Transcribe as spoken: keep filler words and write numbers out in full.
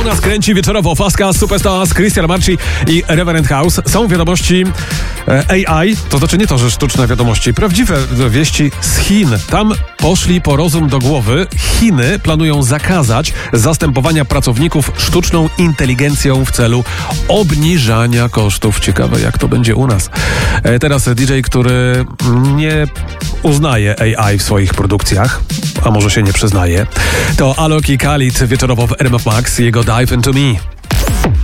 nas kręci wieczorowo Faska, Superstars, Christian Marci i Reverend House. Są wiadomości e, A I, to znaczy nie to, że sztuczne wiadomości, prawdziwe wieści z Chin. Tam poszli po rozum do głowy. Chiny planują zakazać zastępowania pracowników sztuczną inteligencją w celu obniżania kosztów. Ciekawe, jak to będzie u nas. E, teraz D J, który nie uznaje A I w swoich produkcjach, a może się nie przyznaje, to Alok i Khalid wieczorowo w R M F Max, jego Dive Into Me.